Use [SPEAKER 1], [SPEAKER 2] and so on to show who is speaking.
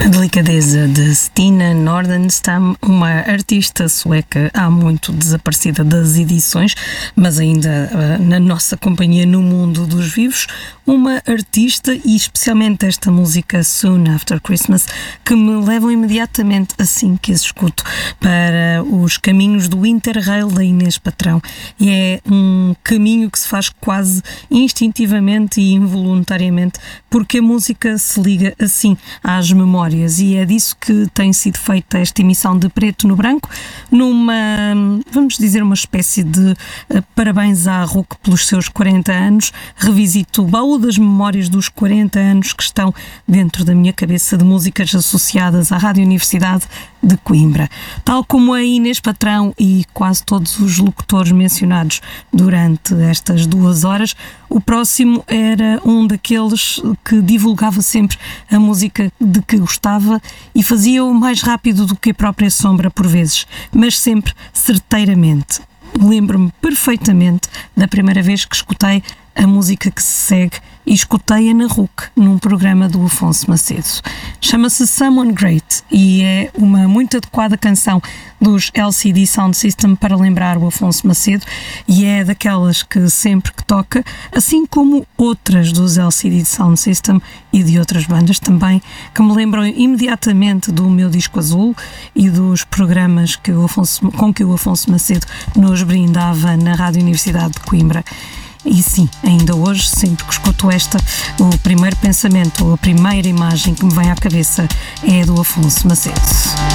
[SPEAKER 1] A delicadeza de Stina Nordenstam, uma artista sueca há muito desaparecida das edições, mas ainda na nossa companhia no mundo dos vivos, uma artista e especialmente esta música Soon After Christmas, que me levam imediatamente, assim que as escuto, para os caminhos do Interrail da Inês Patrão. E é um caminho que se faz quase instintivamente e involuntariamente, porque a música se liga assim às memórias, e é disso que tem sido feita esta emissão de Preto no Branco, numa, vamos dizer, uma espécie de parabéns à RUC pelos seus 40 anos. Revisito o baú das memórias dos 40 anos que estão dentro da minha cabeça de músicas associadas à Rádio Universidade de Coimbra. Tal como a Inês Patrão e quase todos os locutores mencionados durante estas 2 horas, o próximo era um daqueles que divulgava sempre a música de que gostava e fazia-o mais rápido do que a própria sombra por vezes, mas sempre certeiramente. Lembro-me perfeitamente da primeira vez que escutei a música que se segue e escutei-a na RUC, num programa do Afonso Macedo. Chama-se Someone Great e é uma muito adequada canção dos LCD Sound System para lembrar o Afonso Macedo, e é daquelas que sempre que toca, assim como outras dos LCD Sound System e de outras bandas também, que me lembram imediatamente do meu disco azul e dos programas com que o Afonso Macedo nos brindava na Rádio Universidade de Coimbra. E sim, ainda hoje, sempre que escuto esta, o primeiro pensamento ou a primeira imagem que me vem à cabeça é do Afonso Macedo.